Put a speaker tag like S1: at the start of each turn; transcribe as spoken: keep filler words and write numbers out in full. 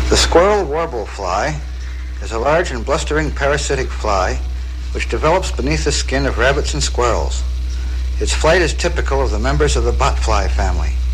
S1: The squirrel warble fly is a large and blustering parasitic fly which develops beneath the skin of rabbits and squirrels. Its flight is typical of the members of the botfly family.